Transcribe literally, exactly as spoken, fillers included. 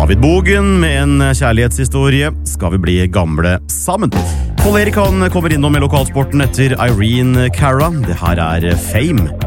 David Bogen med en kjærlighetshistorie. Skal vi bli gamle sammen? Paul Erik han kommer innom med lokalsporten etter Irene Cara. Det her er Fame.